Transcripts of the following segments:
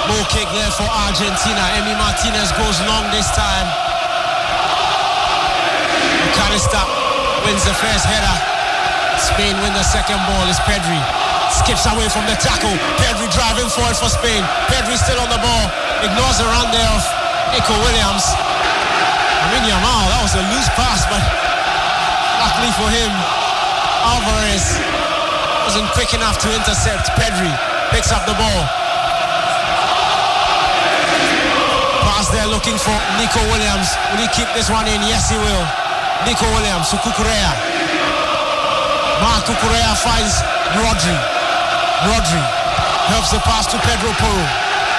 Low kick there for Argentina. Emi Martinez goes long this time. McAllister wins the first header. Spain win the second ball. It's Pedri. Skips away from the tackle. Pedri driving forward for Spain. Pedri still on the ball. Ignores the run there of Nico Williams. Yamal, that was a loose pass, but luckily for him, Alvarez wasn't quick enough to intercept. Pedri picks up the ball. Pass there looking for Nico Williams. Will he keep this one in? Yes, he will. Nico Williams to Cucurella. Marc Cucurella finds Rodri. Rodri helps the pass to Pedro Porro.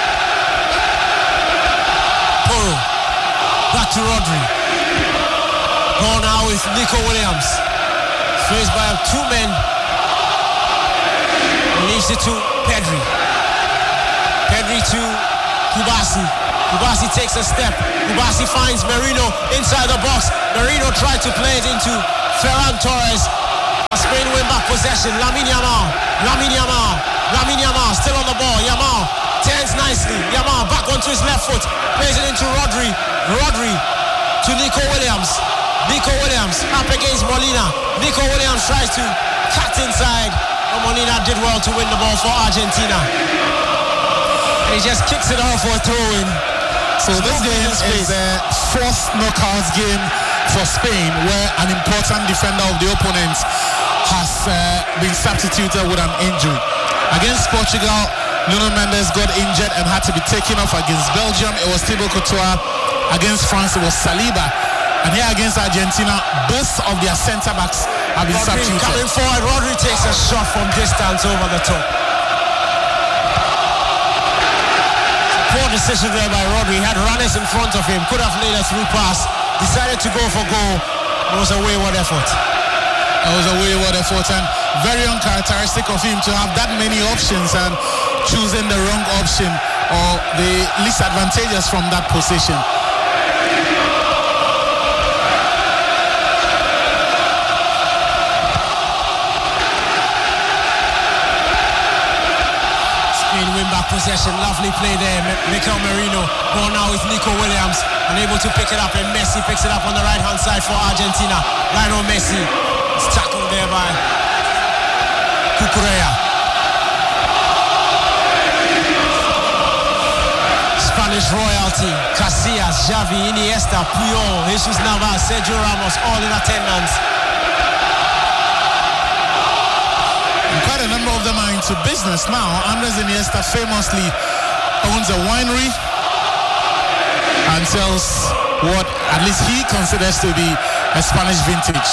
Porro back to Rodri. Ball now with Nico Williams. Faced by two men. Leaves it to Pedri. Pedri to Kubasi. Kubasi takes a step. Kubasi finds Merino inside the box. Merino tried to play it into Ferran Torres. Spain win back possession. Lamine Yamal still on the ball. Yamal turns nicely. Yamal back onto his left foot. Plays it into Rodri. Rodri to Nico Williams. Nico Williams up against Molina. Nico Williams tries to cut inside. But Molina did well to win the ball for Argentina. And he just kicks it off for a throw-in. So this game is the fourth knockout game for Spain, where an important defender of the opponent has been substituted with an injury. Against Portugal, Nuno Mendes got injured and had to be taken off. Against Belgium, it was Thibaut Courtois. Against France, it was Saliba. And here against Argentina, both of their centre-backs have been substituted. Coming forward, Rodri takes a shot from distance over the top. Poor decision there by Rodri. He had runners in front of him. Could have laid a through pass. Decided to go for goal. It was a wayward effort. It was a wayward effort, and very uncharacteristic of him to have that many options and choosing the wrong option or the least advantageous from that position. Spain win back possession. Lovely play there. Mikel Merino. Ball now with Nico Williams. Unable to pick it up, and Messi picks it up on the right-hand side for Argentina. Lionel Messi is tackled there by Cucurella. Spanish royalty. Casillas, Xavi, Iniesta, Puyol, Jesus Navas, Sergio Ramos, all in attendance. And quite a number of them are into business now. Andres Iniesta famously owns a winery and sells what at least he considers to be a Spanish vintage.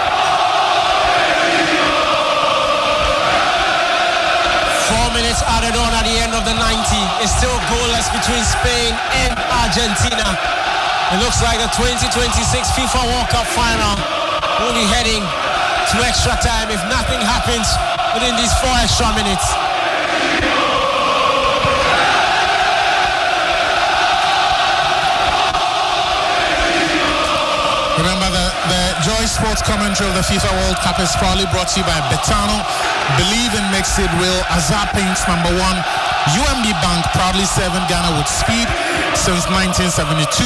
Added on at the end of the 90. It's still goalless between Spain and Argentina. It looks like the 2026 FIFA World Cup final will be heading to extra time if nothing happens within these 4 extra minutes. Remember, the Joy Sports commentary of the FIFA World Cup is proudly brought to you by Betano. Believe in makes it real. Azar Paints #1. UMB Bank proudly serving Ghana with speed since 1972.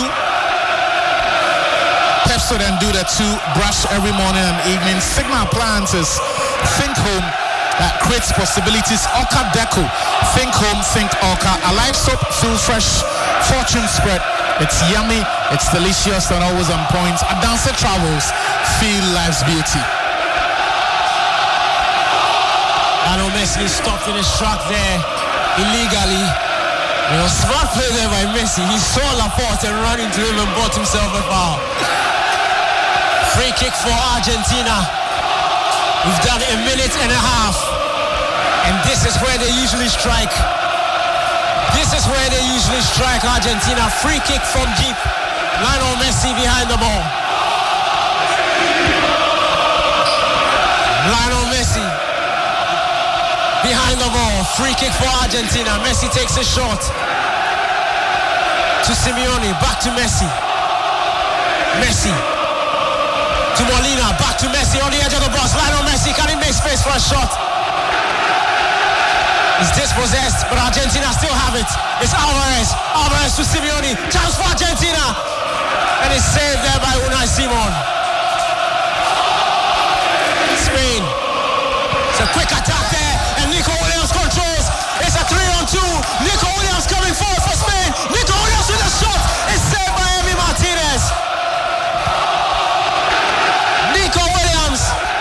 Pepsod and Duda 2 brush every morning and evening. Sigma Appliances, think home that creates possibilities. Orca Deco, think home, think Orca. Alive Soap, feel fresh. Fortune Spread, it's yummy, it's delicious and always on point. Adanse Travels, feel life's beauty. Lionel Messi stopped in his track there illegally. It was smart play there by Messi. He saw Laporte and ran into him and bought himself a foul. Free kick for Argentina. We've done a minute and a half. And this is where they usually strike. Argentina. Free kick from deep. Lionel Messi behind the ball. Lionel Messi behind the ball. Free kick for Argentina. Messi takes a shot to Simeone. Back to Messi. Messi to Molina. Back to Messi on the edge of the box. Lionel Messi, can he make space for a shot? He's dispossessed, but Argentina still have it. it. It's Alvarez. Alvarez to Simeone. Chance for Argentina. And it's saved there by Unai Simon. Spain. It's a quick attack there. And Nico Williams controls. It's a 3-on-2. Nico Williams coming forward for Spain. Nico Williams with a shot. It's saved by Emi Martinez. Nico Williams.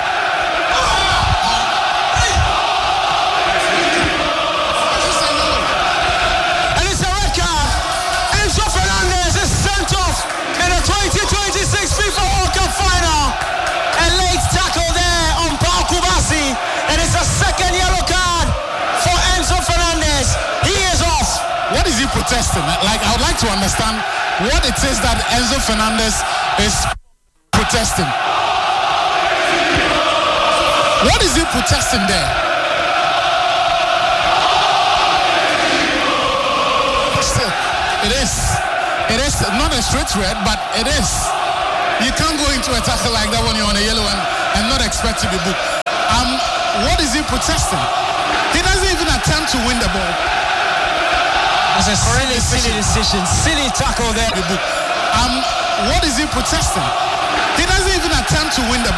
And it's a red card. Enzo Fernandez is sent off in the 2026 FIFA World Cup final. A late tackle there on Paul Kubasi. And it's a second yellow card for Enzo Fernandez. He is off. What is he protesting? Like, I would like to understand what it is that Enzo Fernandez is protesting. What is he protesting there? Still, it is not a straight red, but it is. You can't go into a tackle like that when you're on a yellow and not expect to be booked. What is he protesting? He doesn't even attempt to win the ball. It's a silly decision. Silly tackle there. What is he protesting? He doesn't even attempt to win the ball.